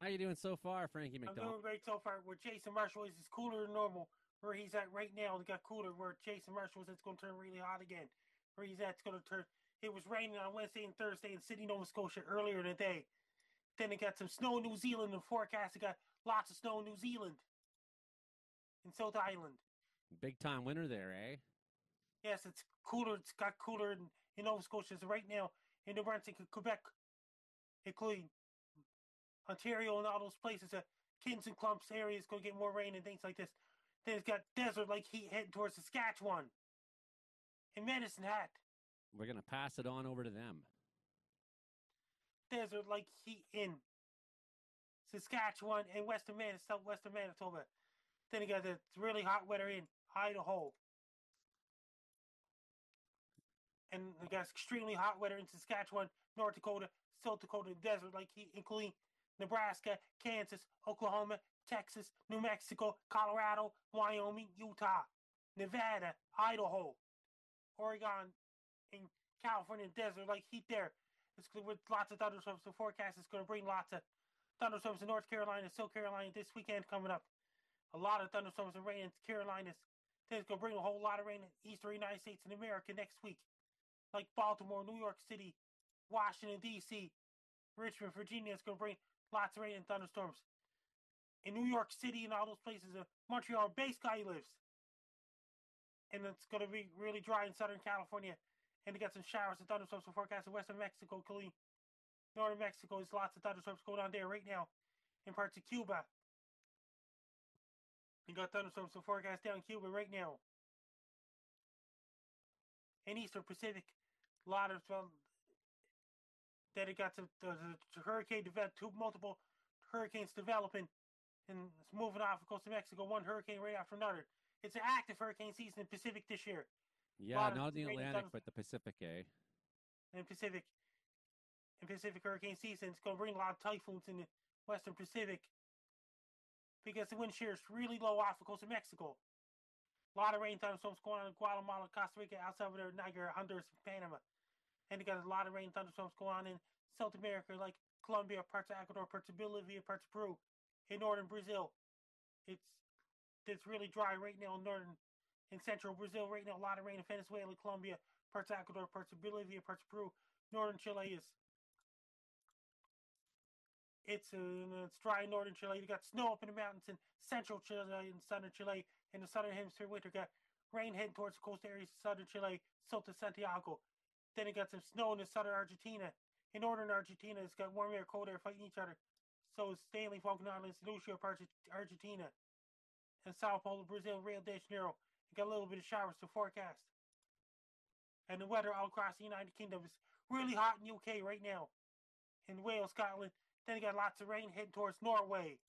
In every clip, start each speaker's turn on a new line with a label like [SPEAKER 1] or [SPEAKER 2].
[SPEAKER 1] How you doing so far, Frankie
[SPEAKER 2] I'm
[SPEAKER 1] McDonald?
[SPEAKER 2] doing great so far. Where Jason Marshall is cooler than normal. Where he's at right now, it got cooler. Where Jason Marshall is, it's going to turn really hot again. Where he's at, it's going to turn. It was raining on Wednesday and Thursday in Sydney, Nova Scotia earlier in the day. Then it got some snow in New Zealand in the forecast. It got lots of snow in New Zealand in South Island.
[SPEAKER 1] Big time winner there, eh?
[SPEAKER 2] Yes, it's cooler. It's got cooler in Nova Scotia. So right now in New Brunswick, Quebec, including Ontario and all those places, Kins and Clumps area is going to get more rain and things like this. Then it's got desert like heat heading towards Saskatchewan and Medicine Hat.
[SPEAKER 1] We're gonna pass it on over to them.
[SPEAKER 2] Desert like heat in Saskatchewan and southwestern Manitoba. Then you got the really hot weather in Idaho. And you got extremely hot weather in Saskatchewan, North Dakota, South Dakota, desert like heat, including Nebraska, Kansas, Oklahoma, Texas, New Mexico, Colorado, Wyoming, Utah, Nevada, Idaho, Oregon, and California desert like heat there. It's with lots of thunderstorms. The forecast is going to bring lots of thunderstorms in North Carolina, South Carolina this weekend coming up. A lot of thunderstorms and rain in Carolinas. Then it's going to bring a whole lot of rain in eastern United States and America next week. Like Baltimore, New York City, Washington, D.C., Richmond, Virginia. It's going to bring lots of rain and thunderstorms. In New York City and all those places, Montreal, Bay Sky lives. And it's going to be really dry in Southern California. And they got some showers and thunderstorms forecast in Western Mexico, including Northern Mexico. There's lots of thunderstorms going on there right now in parts of Cuba. You got thunderstorms forecast down in Cuba right now. In Eastern Pacific, a lot of that it got the hurricane developed, multiple hurricanes developing and it's moving off the coast of Mexico, one hurricane right after another. It's an active hurricane season in Pacific this year. A
[SPEAKER 1] Yeah,
[SPEAKER 2] lot of
[SPEAKER 1] not the
[SPEAKER 2] rain and
[SPEAKER 1] Atlantic,
[SPEAKER 2] thunder
[SPEAKER 1] but the Pacific, eh?
[SPEAKER 2] in Pacific hurricane season. It's going to bring a lot of typhoons in the Western Pacific because the wind shear is really low off the coast of Mexico. A lot of rain thunderstorms going on in Guatemala, Costa Rica, El Salvador, Nigeria, Honduras, and Panama. And they got a lot of rain thunderstorms going on in South America, like Colombia, parts of Ecuador, parts of Bolivia, parts of Peru, in northern Brazil. It's really dry right now in central Brazil right now. A lot of rain in Venezuela, Colombia, parts of Ecuador, parts of Bolivia, parts of Peru. Northern Chile is it's dry in northern Chile. You got snow up in the mountains in central Chile and southern Chile. In the southern hemisphere winter, got rain heading towards the coast areas of southern Chile, south of Santiago. Then it got some snow in the southern Argentina. In northern Argentina, it's got warm air, cold air fighting each other. So it's Stanley, Falkland Islands, Lucia, parts of Argentina. And Sao Paulo, Brazil, Rio de Janeiro. You got a little bit of showers to forecast. And the weather all across the United Kingdom is really hot in UK right now. In Wales, Scotland. Then you got lots of rain heading towards Norway.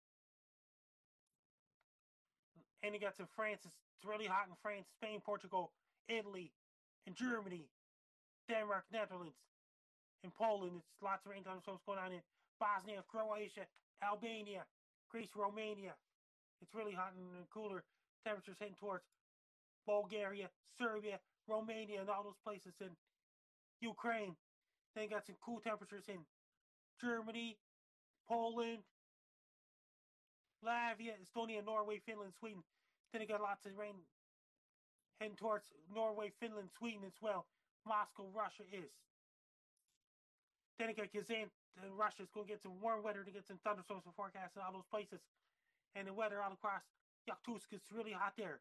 [SPEAKER 2] And you got some France. It's really hot in France, Spain, Portugal, Italy, and Germany, Denmark, Netherlands, and Poland. It's lots of rain thunderstorms going on in Bosnia, Croatia, Albania, Greece, Romania. It's really hot and cooler. Temperatures heading towards Bulgaria, Serbia, Romania, and all those places in Ukraine. Then you got some cool temperatures in Germany, Poland, Latvia, Estonia, Norway, Finland, Sweden. Then you got lots of rain heading towards Norway, Finland, Sweden as well. Moscow, Russia is. Then you got Kazan, Russia is going to get some warm weather to get some thunderstorms and forecasts in all those places. And the weather all across Yakutsk is really hot there.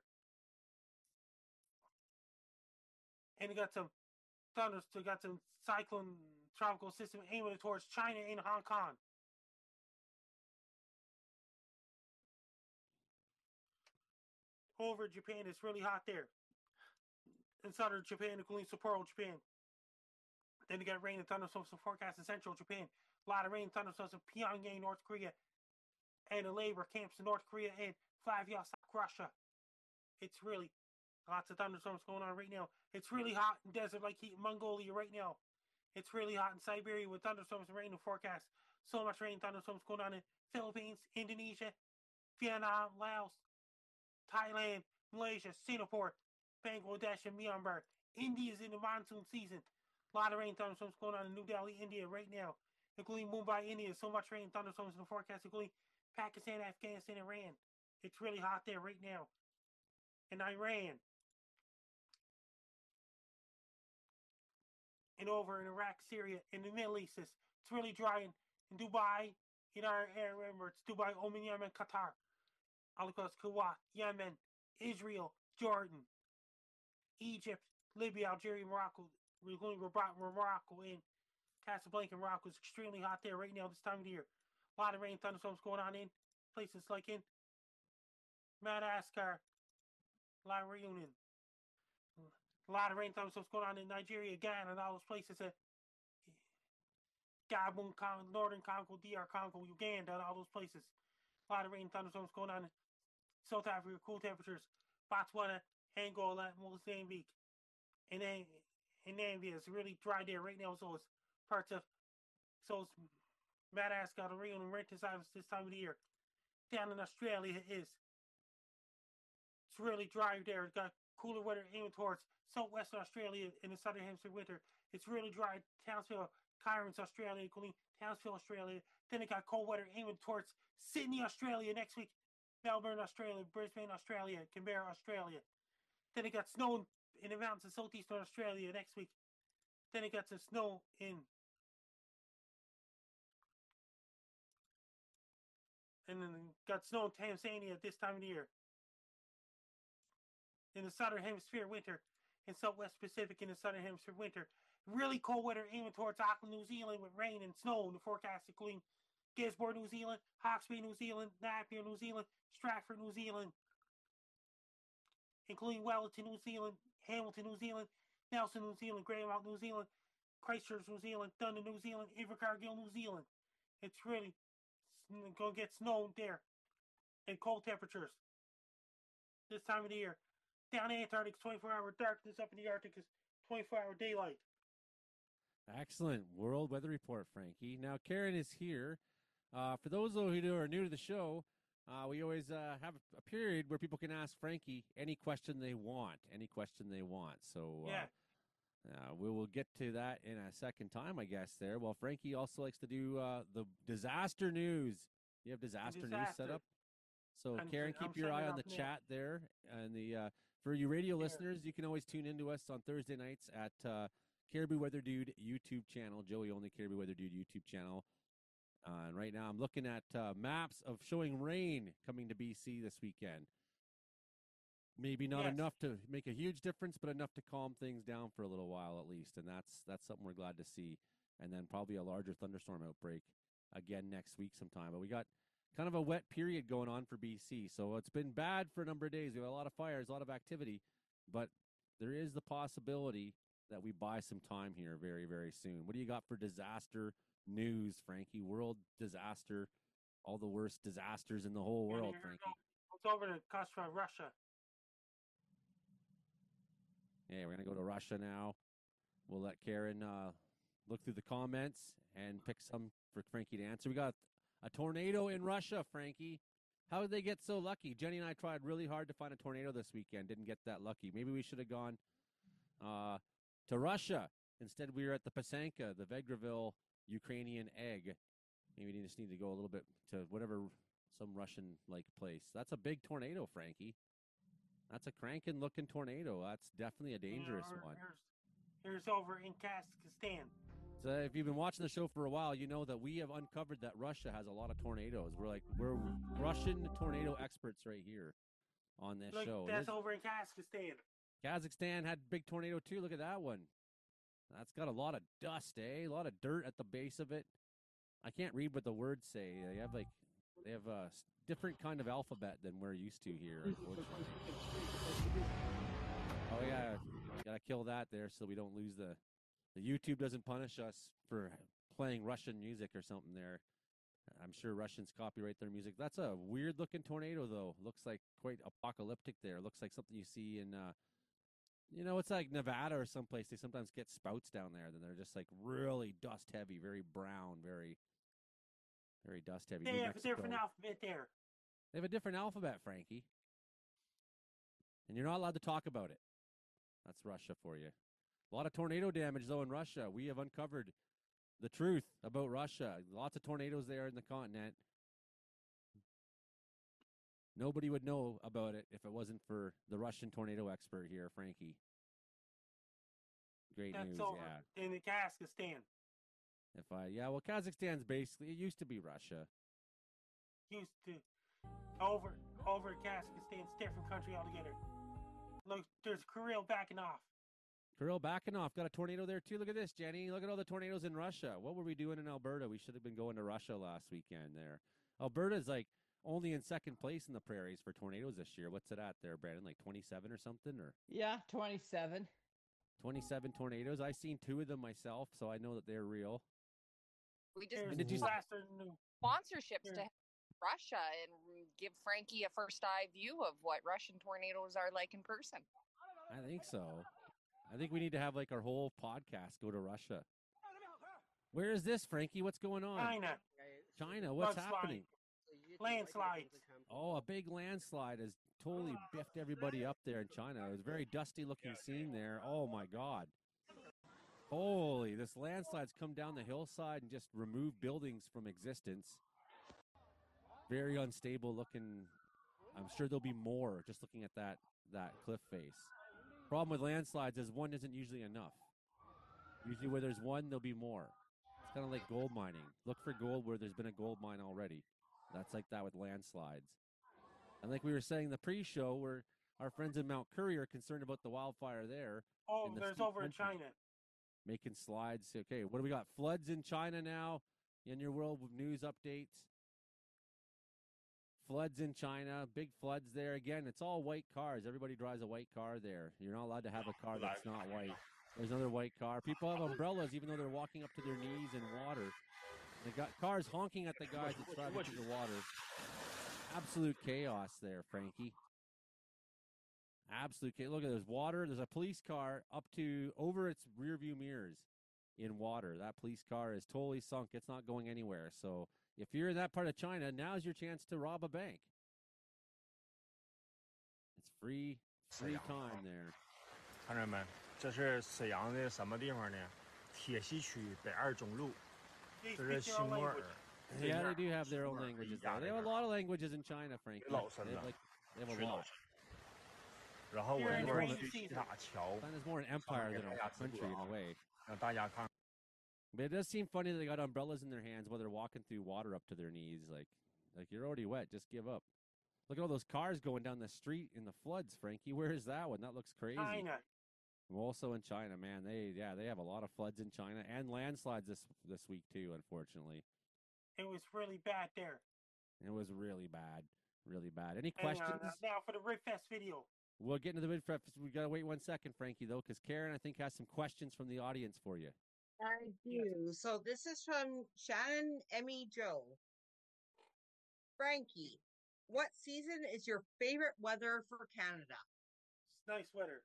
[SPEAKER 2] And you got some you got some cyclone tropical system aiming towards China and Hong Kong. Over Japan, it's really hot there. In southern Japan, including Sapporo, Japan. Then you got rain and thunderstorms forecast in central Japan. A lot of rain and thunderstorms in Pyongyang, North Korea, and the labor camps in North Korea and Vladivostok, Russia. It's really lots of thunderstorms going on right now. It's really hot in desert like heat in Mongolia right now. It's really hot in Siberia with thunderstorms and rain in forecast. So much rain and thunderstorms going on in Philippines, Indonesia, Vietnam, Laos, Thailand, Malaysia, Singapore, Bangladesh, and Myanmar. India is in the monsoon season. A lot of rain thunderstorms going on in New Delhi, India right now. including Mumbai, India. So much rain, thunderstorms in the forecast, including Pakistan, Afghanistan, Iran. It's really hot there right now. In Iran. And over in Iraq, Syria, in the Middle East. It's really dry in Dubai, in our Arab Emirates, Dubai, Oman, Yemen, Qatar, all across Kuwait, Yemen, Israel, Jordan, Egypt, Libya, Algeria, Morocco, including Morocco and Casablanca, Morocco. Is extremely hot there right now this time of the year. A lot of rain, thunderstorms going on in places like in Madagascar, La Reunion. A lot of rain, thunderstorms going on in Nigeria, Ghana, and all those places. Gabon, Northern Congo, DR Congo, Uganda, and all those places. A lot of rain, thunderstorms going on in South Africa, cool temperatures. Botswana, Angola, Mozambique, and Namibia. It's really dry there right now. So it's parts of Madagascar, the Rio, and Rentis Islands this time of the year. Down in Australia, it's really dry there. It's got cooler weather aiming towards southwestern Australia in the southern hemisphere winter. It's really dry. Townsville, Cairns, Australia, including Townsville, Australia. Then it got cold weather aiming towards Sydney, Australia next week. Melbourne, Australia, Brisbane, Australia, Canberra, Australia. Then it got snow in the mountains of southeastern Australia next week. Then it got some snow in and then got snow in Tanzania at this time of the year. In the southern hemisphere winter, in southwest Pacific in the southern hemisphere winter. Really cold weather aiming towards Auckland, New Zealand with rain and snow in the forecast, including Gisborne, New Zealand, Hawke's New Zealand, Napier, New Zealand, Stratford, New Zealand, including Wellington, New Zealand, Hamilton, New Zealand, Nelson, New Zealand, Greymouth, New Zealand, Christchurch, New Zealand, Dunedin, New Zealand, Invercargill, New Zealand. It's really going to get snow there and cold temperatures this time of the year. Down in Antarctic, 24-hour darkness. Up in the Arctic is 24-hour daylight.
[SPEAKER 1] Excellent world weather report, Frankie. Now, Karen is here. For those who are new to the show, we always have a period where people can ask Frankie any question they want. So we will get to that in a second time, I guess, there. Well, Frankie also likes to do the disaster news. You have disaster news set up? So, Karen, keep your eye on the chat there. And for you radio listeners, you can always tune into us on Thursday nights at Caribou Weather Dude YouTube channel, Joey Only Caribou Weather Dude YouTube channel. And right now I'm looking at maps of showing rain coming to BC this weekend. Maybe not enough to make a huge difference, but enough to calm things down for a little while at least. And that's something we're glad to see. And then probably a larger thunderstorm outbreak again next week sometime. But we got kind of a wet period going on for BC. So it's been bad for a number of days. We have a lot of fires, a lot of activity. But there is the possibility that we buy some time here very, very soon. What do you got for disaster news, Frankie? World disaster, all the worst disasters in the whole world, Frankie.
[SPEAKER 2] It's over to Kosovo, Russia.
[SPEAKER 1] Yeah, we're going to go to Russia now. We'll let Karen look through the comments and pick some for Frankie to answer. We got a tornado in Russia, Frankie. How did they get so lucky? Jenny and I tried really hard to find a tornado this weekend. Didn't get that lucky. Maybe we should have gone to Russia. Instead, we were at the Pasanka, the Vegreville Ukrainian egg. Maybe we just need to go a little bit to whatever, some Russian-like place. That's a big tornado, Frankie. That's a cranking-looking tornado. That's definitely a dangerous one.
[SPEAKER 2] Here's over in Kazakhstan.
[SPEAKER 1] So if you've been watching the show for a while, you know that we have uncovered that Russia has a lot of tornadoes. We're Russian tornado experts right here on this show.
[SPEAKER 2] That's over in Kazakhstan.
[SPEAKER 1] Kazakhstan had big tornado too. Look at that one. That's got a lot of dust, A lot of dirt at the base of it. I can't read what the words say. They have a different kind of alphabet than we're used to here, unfortunately. Oh yeah, gotta kill that there so we don't lose the YouTube doesn't punish us for playing Russian music or something there. I'm sure Russians copyright their music. That's a weird looking tornado though. Looks like quite apocalyptic there. Looks like something you see in it's like Nevada or someplace. They sometimes get spouts down there. Then they're just like really dust heavy, very brown, very, very dust heavy.
[SPEAKER 2] They have a different alphabet there.
[SPEAKER 1] They have a different alphabet, Frankie. And you're not allowed to talk about it. That's Russia for you. A lot of tornado damage, though, in Russia. We have uncovered the truth about Russia. Lots of tornadoes there in the continent. Nobody would know about it if it wasn't for the Russian tornado expert here, Frankie. Great
[SPEAKER 2] That's
[SPEAKER 1] news,
[SPEAKER 2] over
[SPEAKER 1] yeah.
[SPEAKER 2] in the Kazakhstan.
[SPEAKER 1] Well, Kazakhstan's basically, it used to be Russia.
[SPEAKER 2] Used to over Kazakhstan's different country altogether. Look, there's Kirill backing off.
[SPEAKER 1] Kirill backing off. Got a tornado there too. Look at this, Jenny. Look at all the tornadoes in Russia. What were we doing in Alberta? We should have been going to Russia last weekend there. Alberta's like only in second place in the prairies for tornadoes this year. What's it at there, Brandon? Like 27 or something? Or
[SPEAKER 3] Yeah, 27.
[SPEAKER 1] 27 tornadoes. I seen 2 of them myself, so I know that they're real.
[SPEAKER 4] We just
[SPEAKER 2] There's
[SPEAKER 1] did you-
[SPEAKER 4] sponsorships to Russia and give Frankie a first eye view of what Russian tornadoes are like in person.
[SPEAKER 1] I think so. I think we need to have like our whole podcast go to Russia. Where is this, Frankie? What's going on? China. What's
[SPEAKER 2] Mudslide.
[SPEAKER 1] happening?
[SPEAKER 2] Landslides.
[SPEAKER 1] Oh, a big landslide has totally biffed everybody up there in China. It was a very dusty looking scene there. Oh my God. Holy, this landslide's come down the hillside and just removed buildings from existence. Very unstable looking. I'm sure there'll be more just looking at that cliff face. Problem with landslides is one isn't usually enough. Usually where there's one, there'll be more. It's kind of like gold mining. Look for gold where there's been a gold mine already. That's like that with landslides. And like we were saying in the pre-show, where our friends in Mount Currie are concerned about the wildfire there.
[SPEAKER 2] Oh,
[SPEAKER 1] in the
[SPEAKER 2] there's
[SPEAKER 1] steep
[SPEAKER 2] over in
[SPEAKER 1] country.
[SPEAKER 2] China.
[SPEAKER 1] Making slides. Okay, what do we got? Floods in China now in your world news updates. Floods in China, big floods there. Again, it's all white cars. Everybody drives a white car there. You're not allowed to have a car that's not white. There's another white car. People have umbrellas even though they're walking up to their knees in water. They got cars honking at the guys that drive into the water. Absolute chaos there, Frankie. Absolute chaos. Look at there's water. There's a police car up to over its rear view mirrors in water. That police car is totally sunk. It's not going anywhere. So if you're in that part of China, now's your chance to rob a bank. It's free time there.
[SPEAKER 5] 同志们，这是沈阳的什么地方呢？铁西区北二中路，
[SPEAKER 2] They
[SPEAKER 5] 这是
[SPEAKER 2] speak
[SPEAKER 5] 新
[SPEAKER 2] their own
[SPEAKER 5] 莫尔
[SPEAKER 2] language.。
[SPEAKER 1] Yeah, they do have their own languages there. They have a lot of languages in China, Frankie. They have a lot.
[SPEAKER 5] 然后我
[SPEAKER 2] Here
[SPEAKER 5] 一
[SPEAKER 2] in
[SPEAKER 5] 会儿
[SPEAKER 2] rainy
[SPEAKER 5] 去
[SPEAKER 2] season.
[SPEAKER 5] 塔桥，
[SPEAKER 1] China's more an empire than a country in a way.
[SPEAKER 5] 让大家看。
[SPEAKER 1] But it does seem funny that they got umbrellas in their hands while they're walking through water up to their knees. Like you're already wet. Just give up. Look at all those cars going down the street in the floods, Frankie. Where is that one? That looks crazy.
[SPEAKER 2] China.
[SPEAKER 1] Also in China, man. They have a lot of floods in China and landslides this week too, unfortunately.
[SPEAKER 2] It was really bad there.
[SPEAKER 1] It was really bad. Really bad. Any
[SPEAKER 2] Hang on,
[SPEAKER 1] questions?
[SPEAKER 2] now for the Ribfest video.
[SPEAKER 1] We'll get into the Vidfest. We got to wait 1 second, Frankie, though, because Karen, I think, has some questions from the audience for you.
[SPEAKER 6] I do. So this is from Shannon Emmy Joe. Frankie, what season is your favorite weather for Canada?
[SPEAKER 2] It's nice weather.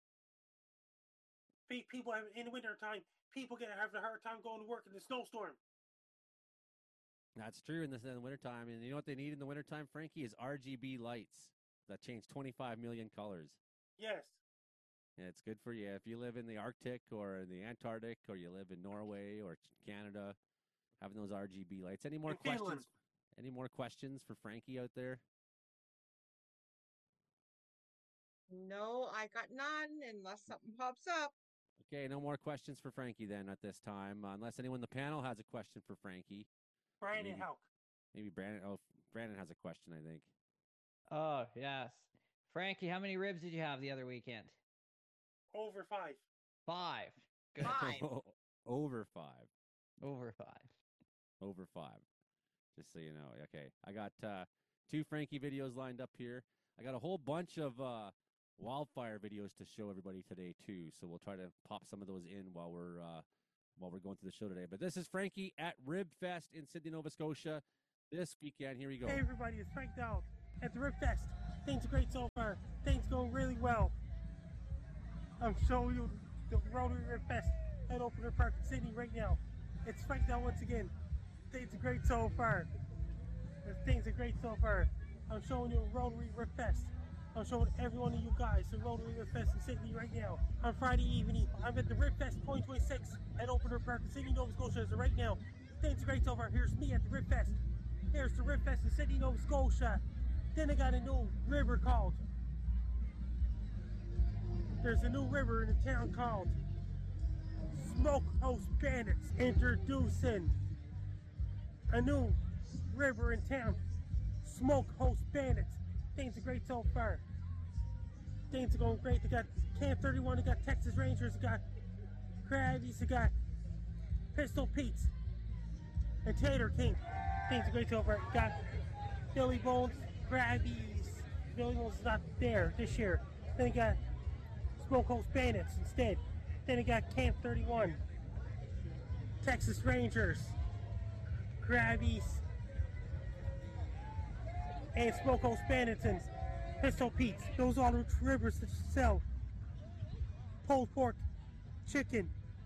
[SPEAKER 2] People have, in the winter time, people have a hard time going to work in the snowstorm.
[SPEAKER 1] That's true in the wintertime. And you know what they need in the wintertime, Frankie, is RGB lights that change 25 million colors.
[SPEAKER 2] Yes.
[SPEAKER 1] And it's good for you if you live in the Arctic or in the Antarctic or you live in Norway or Canada, having those RGB lights. Any more
[SPEAKER 2] In
[SPEAKER 1] questions?
[SPEAKER 2] Finland.
[SPEAKER 1] Any more questions for Frankie out there?
[SPEAKER 6] No, I got none unless something pops up.
[SPEAKER 1] Okay, no more questions for Frankie then at this time, unless anyone in the panel has a question for Frankie.
[SPEAKER 2] Brandon
[SPEAKER 1] Maybe.
[SPEAKER 2] Houck.
[SPEAKER 1] Maybe Brandon. Oh, Brandon has a question, I think.
[SPEAKER 3] Oh, yes. Frankie, how many ribs did you have the other weekend?
[SPEAKER 2] Over 5.
[SPEAKER 3] 5. Good.
[SPEAKER 6] 5.
[SPEAKER 1] Over 5.
[SPEAKER 3] Over 5.
[SPEAKER 1] Over 5. Just so you know. Okay. I got 2 Frankie videos lined up here. I got a whole bunch of wildfire videos to show everybody today too. So we'll try to pop some of those in while we're going through the show today. But this is Frankie at Ribfest in Sydney, Nova Scotia this weekend. Here we go.
[SPEAKER 2] Hey everybody, it's Frank Dowd at the Ribfest. Things are great so far. Things go really well. I'm showing you the Rotary Ribfest at Opener Park in Sydney right now. It's Frank Dowd once again. Things are great so far. Things are great so far. I'm showing you Rotary Ribfest I'm showing every one of you guys the Rotary Rib Fest in Sydney right now. On Friday evening, I'm at the Rib Fest 2026 at Opener Park in Sydney, Nova Scotia. So right now, things are great so far. Here's me at the Rib Fest. Here's the Rib Fest in Sydney, Nova Scotia. Then I got a new river called. There's a new river in the town called Smokehouse Bandits. Introducing a new river in town, Smokehouse Bandits. Things are great so far. Things are going great. They got Camp 31, they got Texas Rangers, they got Krabbies, they got Pistol Pete's, and Tater King. Things are great so far. You got Billy Bones, Krabbies. Billy Bones is not there this year. Then you got Smokehouse Bandits instead. Then you got Camp 31, Texas Rangers, Krabbies, and Smokehouse Bandits and Pistol Pete's. Those are the rivers that sell pulled pork, chicken,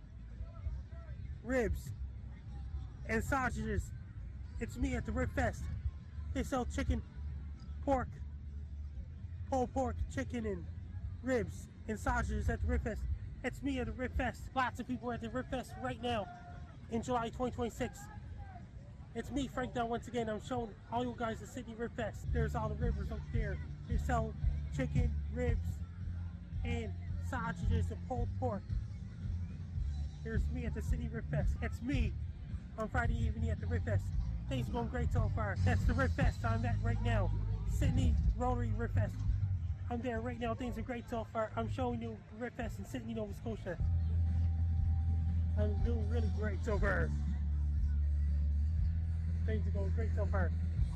[SPEAKER 2] ribs, and sausages. It's me at the Rib Fest. They sell chicken, pork, pulled pork, chicken, and ribs and sausages at the Rib Fest. It's me at the Rib Fest. Lots of people at the Rib Fest right now in July 2026. It's me, Frank Down, once again. I'm showing all you guys the Sydney Rib Fest. There's all the rivers up there. They sell chicken, ribs, and sausages and pulled pork. Here's me at the Sydney Rib Fest. It's me on Friday evening at the Rib Fest. Things are going great so far. That's the Rib Fest I'm at right now. Sydney Rotary Rib Fest. I'm there right now. Things are great so far. I'm showing you Rib Fest in Sydney, Nova Scotia. I'm doing really great so far. Things are going great so far.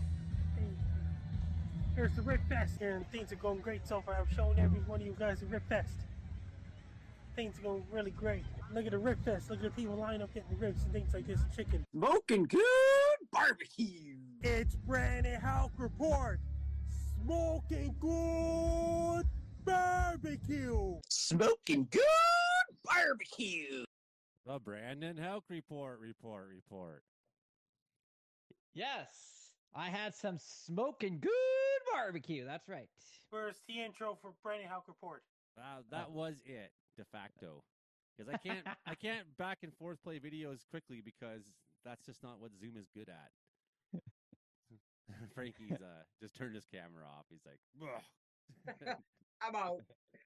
[SPEAKER 2] Here's the Rib Fest, and things are going great so far. I'm showing every one of you guys the Rib Fest. Things are going really great. Look at the Rib Fest. Look at the people lining up getting the ribs and things like this. Chicken.
[SPEAKER 7] Smoking good barbecue.
[SPEAKER 2] It's Brandon Houck Report. Smoking good barbecue.
[SPEAKER 7] Smoking good barbecue.
[SPEAKER 1] The Brandon Houck Report.
[SPEAKER 3] Yes, I had some smoking good barbecue. That's right.
[SPEAKER 2] Where's the intro for Brandon Houck Report?
[SPEAKER 1] That was it, de facto. Because I can't back and forth play videos quickly because that's just not what Zoom is good at. Frankie's just turned his camera off. He's like, ugh.
[SPEAKER 6] I'm out.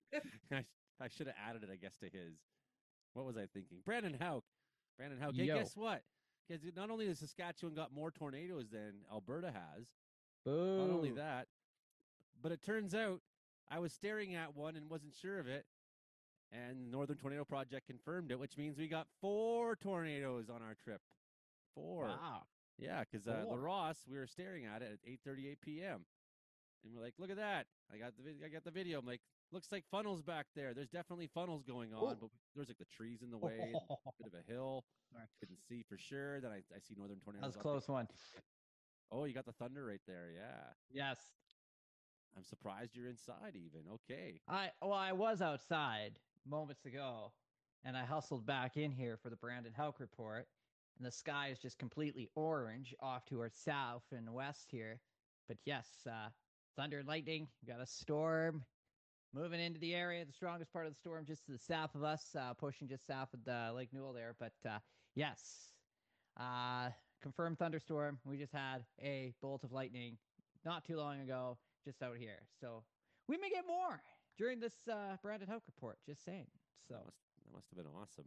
[SPEAKER 1] I should have added it, I guess, to his. What was I thinking? Brandon Houck. Hey,
[SPEAKER 3] Yo.
[SPEAKER 1] guess what? Because not only has Saskatchewan got more tornadoes than Alberta has,
[SPEAKER 3] Boo.
[SPEAKER 1] not only that, but it turns out I was staring at one and wasn't sure of it, and Northern Tornado Project confirmed it, which means we got 4 tornadoes on our trip. 4.
[SPEAKER 3] Wow.
[SPEAKER 1] Yeah, because La Ross, we were staring at it at 8:38 p.m. And we're like, look at that. I got the video. I'm like, looks like funnels back there. There's definitely funnels going on, but there's like the trees in the way, and a bit of a hill.
[SPEAKER 3] Sorry.
[SPEAKER 1] Couldn't see for sure. Then I see Northern Tornadoes.
[SPEAKER 3] That was a
[SPEAKER 1] up
[SPEAKER 3] close
[SPEAKER 1] there.
[SPEAKER 3] one.
[SPEAKER 1] Oh, you got the thunder right there. Yeah.
[SPEAKER 3] Yes.
[SPEAKER 1] I'm surprised you're inside even. Okay.
[SPEAKER 3] I was outside moments ago, and I hustled back in here for the Brandon Houck Report, and the sky is just completely orange off to our south and west here. But yes, thunder and lightning. We got a storm moving into the area. The strongest part of the storm just to the south of us, pushing just south of the Lake Newell there. But yes, confirmed thunderstorm. We just had a bolt of lightning not too long ago just out here. So we may get more during this Brandon Houck Report, just saying. So
[SPEAKER 1] that must have been awesome.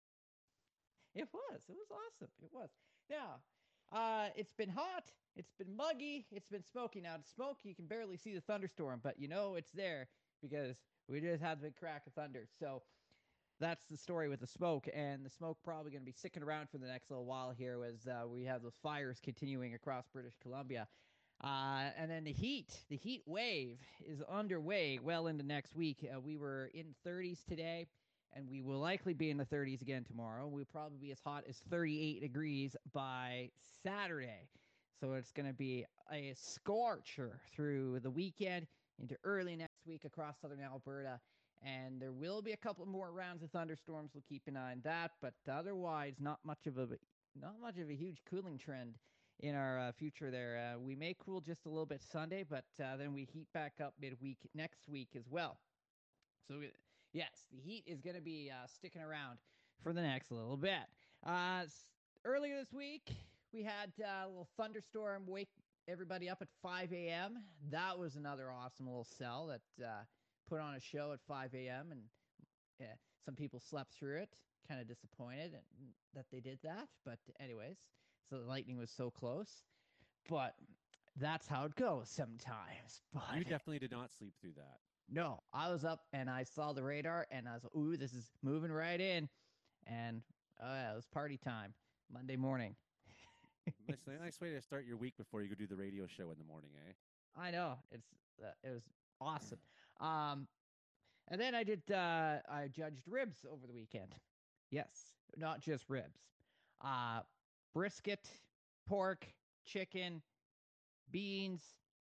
[SPEAKER 3] It was awesome. It was. Now, it's been hot. It's been muggy. It's been smoky. Now, the smoke, you can barely see the thunderstorm, but you know it's there because we just had the big crack of thunder. So that's the story with the smoke, and the smoke probably going to be sticking around for the next little while here as we have those fires continuing across British Columbia. And then the heat wave is underway well into next week. We were in 30s today, and we will likely be in the 30s again tomorrow. We'll probably be as hot as 38 degrees by Saturday. So it's going to be a scorcher through the weekend into early next week across southern Alberta. And there will be a couple more rounds of thunderstorms. We'll keep an eye on that. But otherwise, not much of a huge cooling trend in our future there. We may cool just a little bit Sunday, but then we heat back up midweek next week as well. So, yes, the heat is going to be sticking around for the next little bit. Earlier this week, we had a little thunderstorm wake everybody up at 5 a.m. That was another awesome little cell that put on a show at 5 a.m. And some people slept through it. Kind of disappointed that they did that. But anyways, so the lightning was so close. But that's how it goes sometimes. But
[SPEAKER 1] You definitely did not sleep through that.
[SPEAKER 3] no, I was up and I saw the radar and I was like, ooh, this is moving right in. And yeah, it was party time Monday morning.
[SPEAKER 1] Nice way to start your week before you go do the radio show in the morning, eh?
[SPEAKER 3] I know. It was awesome. And then I judged ribs over the weekend. Yes, not just ribs. Brisket, pork, chicken, beans,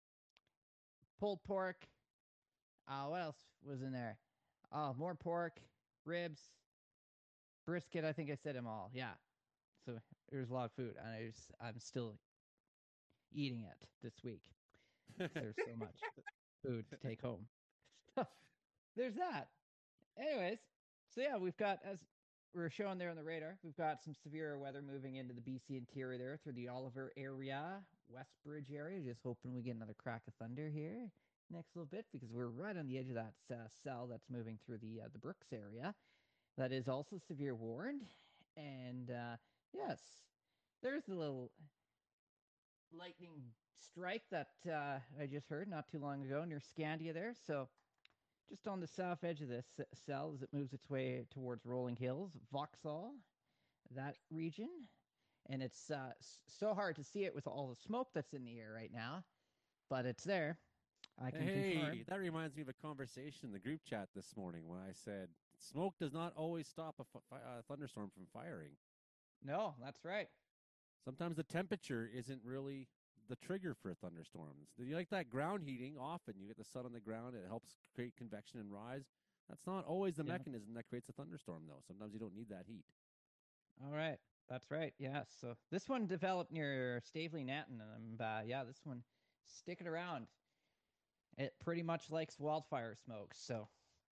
[SPEAKER 3] pulled pork. What else was in there? Oh, more pork, ribs, brisket. I think I said them all. Yeah. So there's a lot of food, and I'm still eating it this week. There's so much food to take home. There's that. Anyways, so yeah, we've got, as we're showing there on the radar, we've got some severe weather moving into the BC interior there through the Oliver area, Westbridge area. Just hoping we get another crack of thunder here next little bit, because we're right on the edge of that cell that's moving through the Brooks area. That is also severe warned. And yes, there's the little lightning strike that I just heard not too long ago near Scandia there. So just on the south edge of this cell as it moves its way towards Rolling Hills, Vauxhall, that region. And it's so hard to see it with all the smoke that's in the air right now, but it's there. I can confirm.
[SPEAKER 1] That reminds me of a conversation in the group chat this morning when I said smoke does not always stop a thunderstorm from firing.
[SPEAKER 3] No, that's right.
[SPEAKER 1] Sometimes the temperature isn't really the trigger for thunderstorms. You like that ground heating, often you get the sun on the ground, it helps create convection and rise. That's not always the mechanism that creates a thunderstorm, though. Sometimes you don't need that heat.
[SPEAKER 3] All right. That's right. Yeah. So this one developed near Staveley Nanton, and this one sticking around. It pretty much likes wildfire smoke, so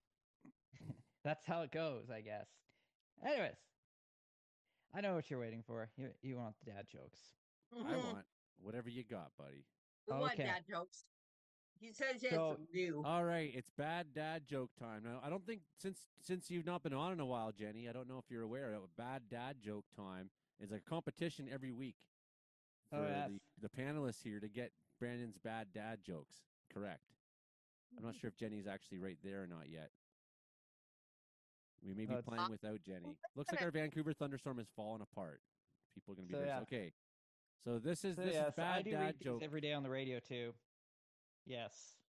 [SPEAKER 3] that's how it goes, I guess. Anyways, I know what you're waiting for. You want the dad jokes.
[SPEAKER 1] I want whatever you got, buddy.
[SPEAKER 6] We want dad jokes. He says he has some new.
[SPEAKER 1] All right, it's bad dad joke time. Now, I don't think since you've not been on in a while, Jenny, I don't know if you're aware of bad dad joke time is a competition every week for the panelists here to get Brandon's bad dad jokes correct. I'm not sure if Jenny's actually right there or not yet. We may be playing without Jenny. Looks like our Vancouver thunderstorm is falling apart. People are going to be okay. So this is bad dad joke
[SPEAKER 3] every day on the radio too. Yes,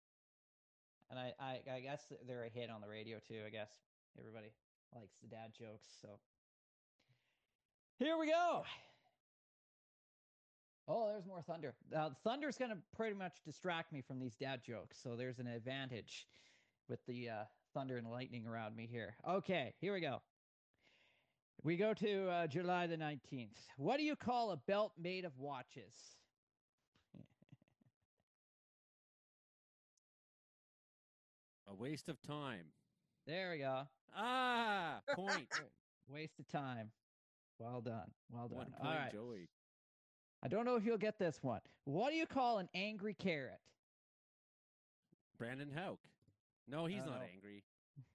[SPEAKER 3] and I guess they're a hit on the radio too. I guess everybody likes the dad jokes. So here we go. Oh, there's more thunder. Thunder's going to pretty much distract me from these dad jokes, so there's an advantage with the thunder and lightning around me here. Okay, here we go. We go to July the 19th. What do you call a belt made of watches?
[SPEAKER 1] A waste of time.
[SPEAKER 3] There we go.
[SPEAKER 1] Point.
[SPEAKER 3] Waste of time. Well done. Well done.
[SPEAKER 1] 1 point,
[SPEAKER 3] All right.
[SPEAKER 1] Joey.
[SPEAKER 3] I don't know if you'll get this one. What do you call an angry carrot?
[SPEAKER 1] Brandon Houck. No, he's not angry.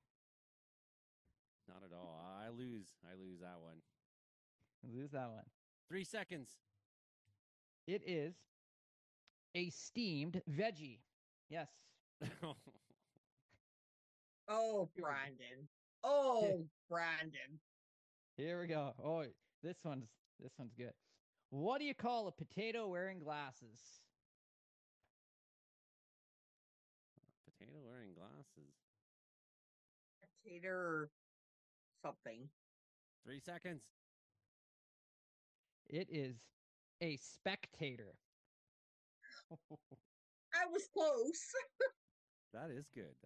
[SPEAKER 1] Not at all. I lose that one.
[SPEAKER 3] Lose that one.
[SPEAKER 1] 3 seconds.
[SPEAKER 3] It is a steamed veggie. Yes.
[SPEAKER 6] Oh, Brandon. Oh, Brandon.
[SPEAKER 3] Here we go. Oh, this one's good. What do you call a potato wearing glasses?
[SPEAKER 1] Potato wearing glasses.
[SPEAKER 6] Potato something.
[SPEAKER 1] 3 seconds.
[SPEAKER 3] It is a spectator.
[SPEAKER 6] I was close.
[SPEAKER 1] That is good.